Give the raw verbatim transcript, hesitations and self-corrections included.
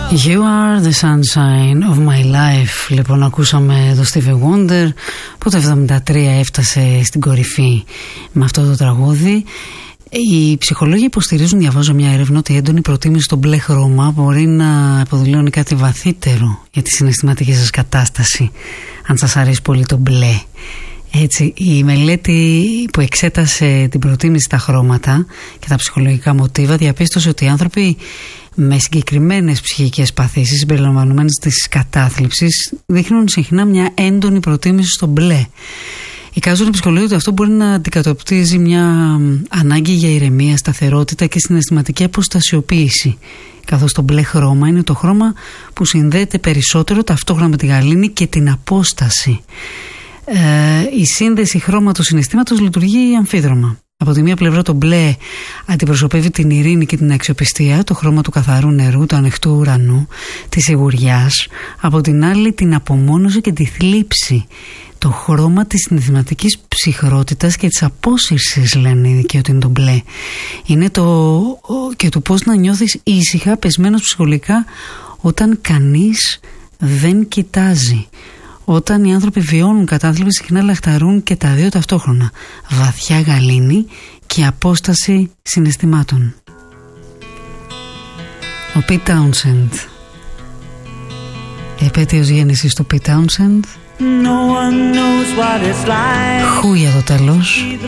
You are the sunshine of my life. Λοιπόν, ακούσαμε το Stevie Wonder που το εβδομήντα τρία έφτασε στην κορυφή με αυτό το τραγούδι. Οι ψυχολόγοι υποστηρίζουν, διαβάζω μια έρευνα, ότι η έντονη προτίμηση στο μπλε χρώμα μπορεί να αποδηλώνει κάτι βαθύτερο για τη συναισθηματική σας κατάσταση, αν σας αρέσει πολύ το μπλε. Έτσι, η μελέτη που εξέτασε την προτίμηση στα χρώματα και τα ψυχολογικά μοτίβα διαπίστωσε ότι οι άνθρωποι με συγκεκριμένες ψυχικές παθήσεις συμπεριλαμβανομένες της κατάθλιψης δείχνουν συχνά μια έντονη προτίμηση στο μπλε. Εικάζουν οι ψυχολόγοι ότι αυτό μπορεί να αντικατοπτρίζει μια ανάγκη για ηρεμία, σταθερότητα και συναισθηματική αποστασιοποίηση, καθώς το μπλε χρώμα είναι το χρώμα που συνδέεται περισσότερο ταυτόχρονα με τη γαλήνη και την απόσταση. Ε, η σύνδεση χρώματος συναισθήματος λειτουργεί αμφίδρομα. Από τη μία πλευρά το μπλε αντιπροσωπεύει την ειρήνη και την αξιοπιστία, το χρώμα του καθαρού νερού, του ανοιχτού ουρανού, της σιγουριάς. Από την άλλη την απομόνωση και τη θλίψη, το χρώμα της συναισθηματικής ψυχρότητας και της απόσυρσης, λένε οι ειδικοί ότι είναι το μπλε. Είναι το και του πώς να νιώθεις ήσυχα, πεσμένος ψυχολογικά όταν κανείς δεν κοιτάζει. Όταν οι άνθρωποι βιώνουν κατάθλιψη, συχνά λαχταρούν και τα δύο ταυτόχρονα. Βαθιά γαλήνη και απόσταση συναισθημάτων. Ο Pete Townshend. Η επέτειος γέννησης του Pete Townshend. No one knows what it's like. Χου για το τέλος.